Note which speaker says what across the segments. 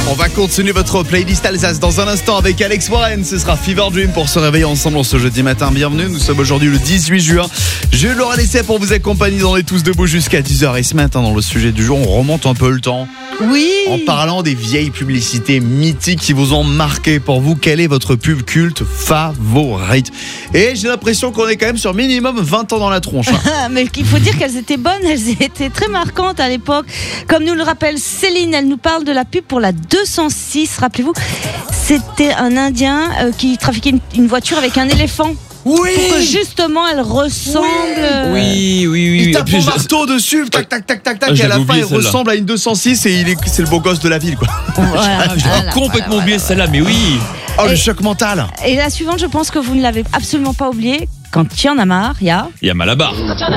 Speaker 1: On va continuer votre playlist Alsace dans un instant avec Alex Warren. Ce sera Fever Dream pour se réveiller ensemble ce jeudi matin. Bienvenue, nous sommes aujourd'hui le 18 juin. Je l'aurai laissé pour vous accompagner dans les Tous Debout jusqu'à 10h. Et ce matin, dans le sujet du jour, on remonte un peu le temps.
Speaker 2: Oui.
Speaker 1: En parlant des vieilles publicités mythiques qui vous ont marqué. Pour vous, quelle est votre pub culte favorite? Et j'ai l'impression qu'on est quand même sur minimum 20 ans dans la tronche.
Speaker 2: Mais il faut dire qu'elles étaient bonnes, elles étaient très marquantes à l'époque. Comme nous le rappelle Céline, elle nous parle de la pub pour la 206. Rappelez-vous, c'était un Indien qui trafiquait une voiture avec un éléphant.
Speaker 1: Oui.
Speaker 2: Pour que justement elle ressemble.
Speaker 3: Oui.
Speaker 1: Il tape un marteau dessus, tac, tac, tac, tac, tac, et à la fin il ressemble à une 206 et c'est le beau gosse de la ville, quoi.
Speaker 2: Voilà,
Speaker 3: complètement oublié celle-là, mais oui.
Speaker 1: Oh, le choc mental.
Speaker 2: Et la suivante, je pense que vous ne l'avez absolument pas oubliée. Quand il y en a marre, il y a
Speaker 3: Malabar.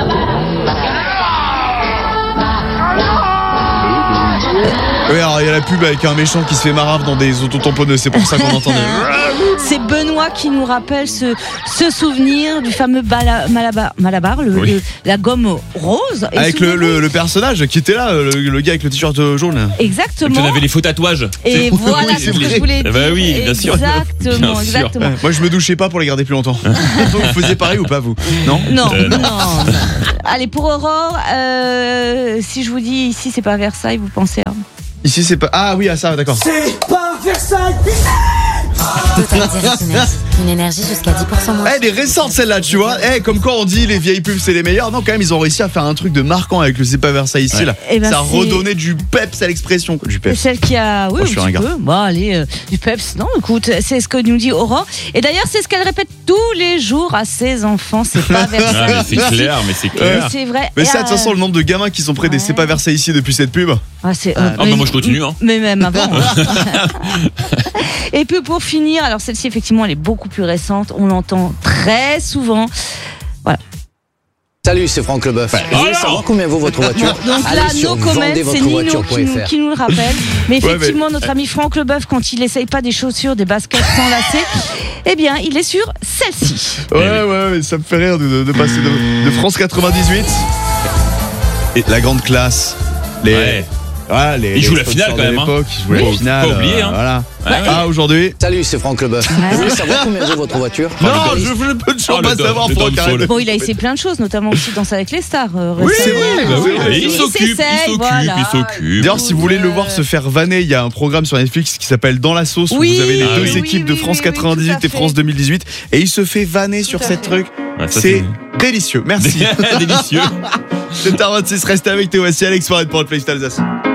Speaker 1: Oui, alors il y a la pub avec un méchant qui se fait marave dans des autotamponneuses, c'est pour ça qu'on entendait.
Speaker 2: C'est Benoît qui nous rappelle ce souvenir du fameux Malabar, la gomme rose. Et
Speaker 1: avec le personnage qui était là, le gars avec le t-shirt jaune.
Speaker 2: Exactement.
Speaker 3: Tu avais les faux tatouages.
Speaker 2: Et voilà, c'est ce que je voulais dire.
Speaker 3: Bah oui, bien sûr.
Speaker 2: Exactement.
Speaker 1: Moi je me douchais pas pour les garder plus longtemps. Vous faisiez pareil ou pas, vous? Non.
Speaker 2: Non. Allez, pour Aurore, si je vous dis ici c'est pas Versailles, vous pensez à...
Speaker 1: Ici c'est pas... Ah oui, à ça, d'accord.
Speaker 4: C'est pas Versailles.
Speaker 5: Une énergie jusqu'à 10% moins.
Speaker 1: Elle est récente celle-là, tu vois. Comme quand on dit les vieilles pubs c'est les meilleures. Non, quand même ils ont réussi à faire un truc de marquant avec le C'est pas Versailles ici, là.
Speaker 2: Ben,
Speaker 1: ça a redonné du peps à l'expression, quoi. Du peps.
Speaker 2: C'est celle qui a... Oui,
Speaker 1: je suis un gars.
Speaker 2: Bon, allez, du peps. Non, écoute, c'est ce que nous dit Aurore. Et d'ailleurs, c'est ce qu'elle répète tous les jours à ses enfants. C'est pas Versailles.
Speaker 3: Ah, mais c'est clair.
Speaker 2: C'est vrai.
Speaker 1: Mais ça, de toute façon, le nombre de gamins qui sont près des C'est pas Versailles ici depuis cette pub.
Speaker 2: Moi je continue.
Speaker 3: Mais
Speaker 2: même avant. Et puis pour finir, alors celle-ci effectivement elle est beaucoup plus récente, on l'entend très souvent. Voilà.
Speaker 6: Salut, c'est Franck Leboeuf. Vous voulez savoir combien vaut votre voiture?
Speaker 2: Donc là, no comment, c'est Nino qui nous le rappelle. Mais effectivement, notre ami Franck Leboeuf, quand il essaye pas des chaussures, des baskets sans lacets, eh bien, il est sur celle-ci.
Speaker 1: Ouais, ça me fait rire de passer de France 98. Et la grande classe.
Speaker 3: Il joue la finale quand même.
Speaker 1: Il joue la finale.
Speaker 3: Pas oublier.
Speaker 1: Voilà.
Speaker 6: Ouais.
Speaker 1: Aujourd'hui.
Speaker 6: Salut, c'est Franck Leboeuf. Vous voulez savoir combien vaut votre voiture?
Speaker 1: Non, je veux toujours pas savoir, Franck.
Speaker 2: Bon, il a essayé plein de choses, notamment aussi Danser avec les stars.
Speaker 1: Oui, c'est vrai.
Speaker 3: Il s'occupe.
Speaker 1: D'ailleurs, si vous voulez le voir se faire vanner, il y a un programme sur Netflix qui s'appelle Dans la sauce, où vous avez les deux équipes de France 98 et France 2018, et il se fait vanner sur cette truc. C'est délicieux. Merci.
Speaker 3: Délicieux.
Speaker 1: 7h26, restez avec Théo, voici Alex Warren pour le Playlist Alsace.